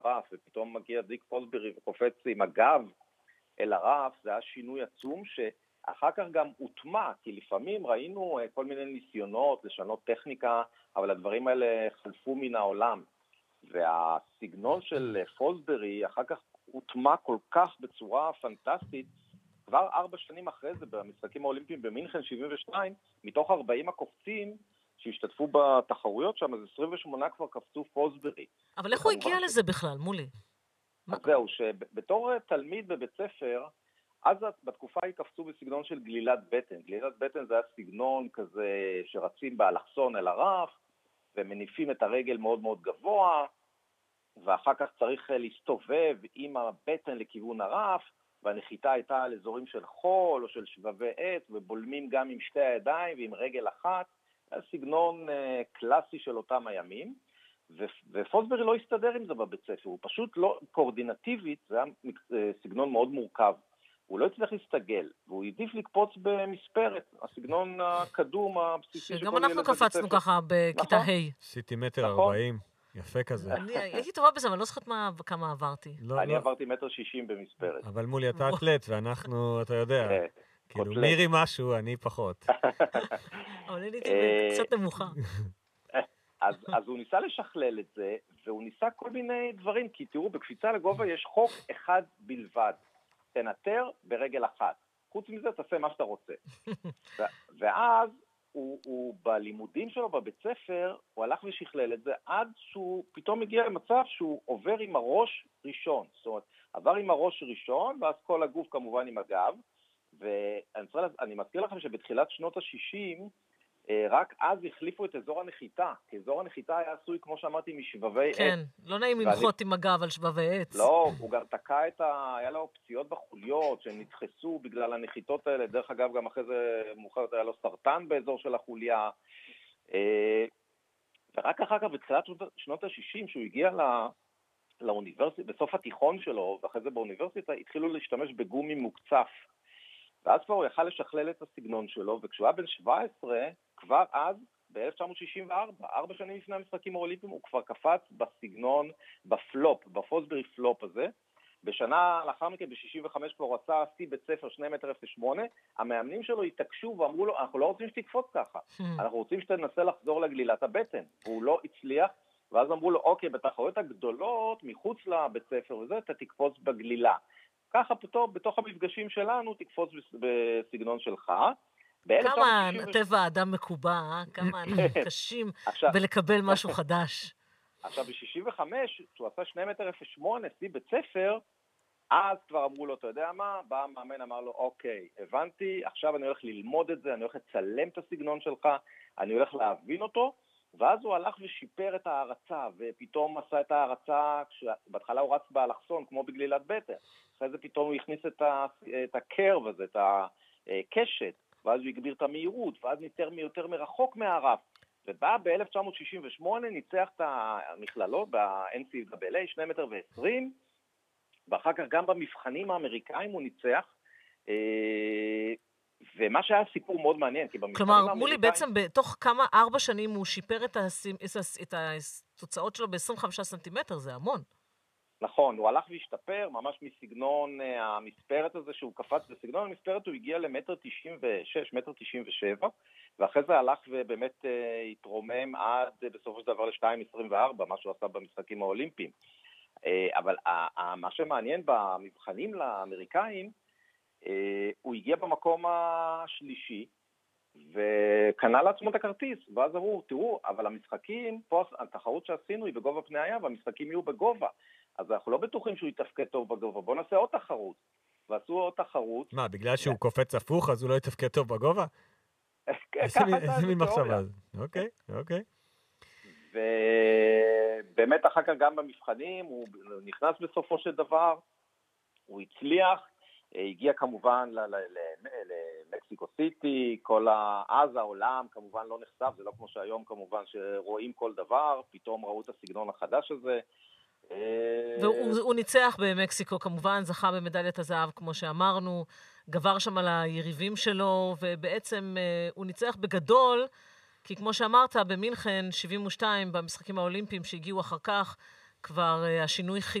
הרף, ופתאום מגיע דיק פוסברי וקופץ עם הגב אל הרף, זה היה שינוי עצום שאחר כך גם הוטמע, כי לפעמים ראינו כל מיני ניסיונות לשנות טכניקה, אבל הדברים האלה חלפו מן העולם. והסגנון של פוסברי אחר כך הוטמע כל כך בצורה פנטסטית, כבר 4 שנים אחרי זה, במשחקים האולימפיים במינכן 72, מתוך 40 הקופצים שהשתתפו בתחרויות שם, אז 28 כבר קפצו פוסברי. אבל איך הוא הגיע לזה בכלל, מולי? אז זהו, שבתור תלמיד בבית ספר, אז בתקופה היא קפצו בסגנון של גלילת בטן. גלילת בטן זה היה סגנון כזה שרצים באלכסון אל הרף, ומניפים את הרגל מאוד מאוד גבוה, ואחר כך צריך להסתובב עם הבטן לכיוון הרף, והנחיתה הייתה על אזורים של חול או של שבבי עץ, ובולמים גם עם שתי הידיים ועם רגל אחת. זה סגנון קלאסי של אותם הימים, ופוסברי לא הסתדר עם זה בבית ספר, הוא פשוט לא קואורדינטיבית, זה היה סגנון מאוד מורכב. הוא לא הצליח להסתגל, והוא העדיף לקפוץ במספרת, הסגנון הקדום הבסיסי. שגם אנחנו קפצנו ככה בכיתה ה'. עשיתי 1.40 מטר, יפה כזה. אני הייתי טובה בזה, אבל לא זוכרת כמה עברתי. אני עברתי 1.60 מטר במספרת. אבל מולי אתה אתלט, ואנחנו, אתה יודע, כאילו מירי משהו, אני פחות. אבל אני קצת נמוכה. אז הוא ניסה לשכלל את זה, והוא ניסה כל מיני דברים, כי תראו, בקפיצה לגובה יש חוק אחד בלבד. תנטר ברגל אחת. חוץ מזה, תעשה מה שאתה רוצה. ואז הוא בלימודים שלו בבית ספר, הוא הלך ושכלל את זה, עד שהוא פתאום הגיע למצב שהוא עובר עם הראש ראשון. זאת אומרת, עבר עם הראש ראשון, ואז כל הגוף כמובן עם הגב. ואני מזכיר לכם שבתחילת שנות ה-60, רק אז החליפו את אזור הנחיתה, כי אזור הנחיתה היה עשוי, כמו שאמרתי, משבבי עץ. כן, לא נעים למחות עם הגב על שבבי עץ. לא, הוא גם תקע היה לו פציעות בחוליות, שהם נדחסו בגלל הנחיתות האלה, דרך אגב, גם אחרי זה מאוחר היה לו סרטן באזור של החוליה, ורק אחר כך, בתחילת שנות ה-60, שהוא הגיע לאוניברסיטה, בסוף התיכון שלו, ואחרי זה באוניברסיטה, התחילו להשתמש בגומי מוקצף, ואז כבר הוא יכל לשכלל את הסגנון שלו, וכשהוא היה בן 17, כבר אז, ב-1964, 4 שנים לפני המשחקים האולימפיים, הוא כבר קפץ בסגנון, בפלופ, בפוסברי פלופ הזה. בשנה לאחר מכן, ב-65 כבר הוא עשה שיא בית ספר 2.08 מטר, המאמנים שלו התעקשו ואמרו לו, אנחנו לא רוצים שתקפוץ ככה, אנחנו רוצים שתנסה לחזור לגלילת הבטן. והוא לא הצליח, ואז אמרו לו, אוקיי, בתחרויות הגדולות, מחוץ לבית ספר וזה, אתה תקפוץ בגלילה. ככה פתאום, בתוך המפגשים שלנו, תקפוץ בסגנון שלך. כמה טבע האדם מקובע, כמה אנחנו קשים בלקבל משהו חדש. עכשיו, ב-65, כשהוא עשה 2.08 מטר, שיא בית ספר, אז כבר אמרו לו, אתה יודע מה? בא המאמן, אמר לו, אוקיי, הבנתי, עכשיו אני הולך ללמוד את זה, אני הולך לצלם את הסגנון שלך, אני הולך להבין אותו, ואז הוא הלך ושיפר את ההרצה, ופתאום עשה את ההרצה, בהתחלה הוא רץ באלכסון, כמו בגלילת בטן, אחרי זה פתאום הוא הכניס את הקרב הזה, את הקשת, ואז הוא הגביר את המהירות, ואז ניתר יותר מרחוק מהרף, ובא ב-1968, ניצח את המכללות, ב-NCAA, 2.20 מטר, ואחר כך גם במבחנים האמריקאים הוא ניצח, ומה שהיה סיפור מאוד מעניין, כי במבחנים האמריקאים... כלומר, מולי בעצם בתוך 4 שנים הוא שיפר את התוצאות שלו ב-25 סנטימטר, זה המון. נכון, הוא הלך והשתפר, ממש מסגנון המספרת הזה שהוא קפץ, בסגנון המספרת הוא הגיע ל-1.96 מטר, 1.97 ואחרי זה הלך ובאמת התרומם עד בסופו של דבר ל-2.24, מה שהוא עשה במשחקים האולימפיים. אבל מה שמעניין במבחנים לאמריקאים, הוא הגיע במקום השלישי, וקנה לעצמו את הכרטיס, ואז אמרו, תראו, אבל המשחקים, פה התחרות שעשינו היא בגובה פני הים, והמשחקים יהיו בגובה, אז אנחנו לא בטוחים שהוא יתפקד טוב בגובה, בואו נעשה עוד תחרות. ועשו עוד תחרות. מה, בגלל שהוא קופץ הפוך, אז הוא לא יתפקד טוב בגובה? איזה מין מחשבה. אוקיי. ובאמת אחר כך גם במבחנים, הוא נכנס בסופו של דבר, הוא הצליח, הגיע כמובן למקסיקו סיטי, אז העולם כמובן לא נחשף, זה לא כמו שהיום כמובן שרואים כל דבר, פתאום ראו את הסגנון החדש הזה. והוא ניצח במקסיקו כמובן, זכה במדליית הזהב כמו שאמרנו, גבר שם על היריבים שלו, ובעצם הוא ניצח בגדול, כי כמו שאמרת, במינכן 72, במשחקים האולימפיים שהגיעו אחר כך, כבר השינוי